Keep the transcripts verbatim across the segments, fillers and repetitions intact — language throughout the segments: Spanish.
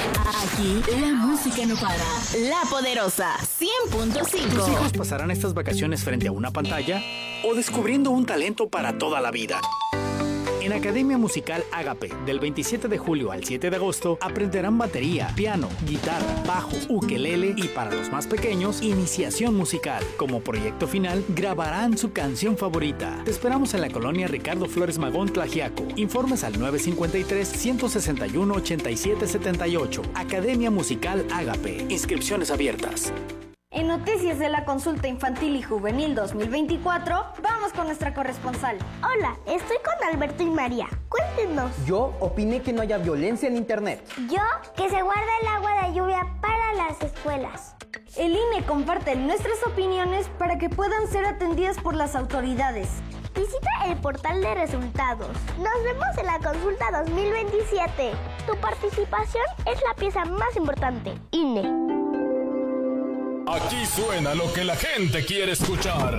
Aquí la música no para. La Poderosa cien punto cinco. ¿Tus hijos pasarán estas vacaciones frente a una pantalla o descubriendo un talento para toda la vida? En Academia Musical Ágape, del veintisiete de julio al siete de agosto, aprenderán batería, piano, guitarra, bajo, ukelele y, para los más pequeños, iniciación musical. Como proyecto final, grabarán su canción favorita. Te esperamos en la colonia Ricardo Flores Magón, Tlaxiaco. Informes al nueve cinco tres, uno seis uno, ocho siete siete ocho. Academia Musical Ágape. Inscripciones abiertas. En Noticias de la Consulta Infantil y Juvenil dos mil veinticuatro, vamos con nuestra corresponsal. Hola, estoy con Alberto y María. Cuéntenos. Yo opiné que no haya violencia en internet. Yo, que se guarda el agua de lluvia para las escuelas. El I N E comparte nuestras opiniones para que puedan ser atendidas por las autoridades. Visita el portal de resultados. Nos vemos en la consulta dos mil veintisiete. Tu participación es la pieza más importante. I N E. Aquí suena lo que la gente quiere escuchar.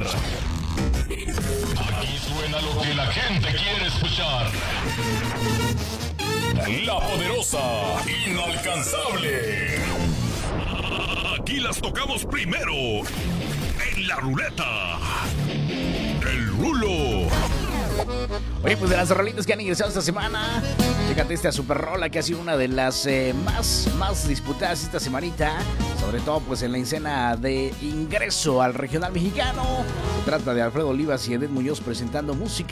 Aquí suena lo que la gente quiere escuchar. La Poderosa, inalcanzable. Aquí las tocamos primero. En la ruleta. El rulo. Oye, pues de las rolitas que han ingresado esta semana, fíjate esta super rola que ha sido una de las eh, más, más disputadas esta semanita, sobre todo pues en la escena de ingreso al regional mexicano. Se trata de Alfredo Olivas y Edith Muñoz presentando música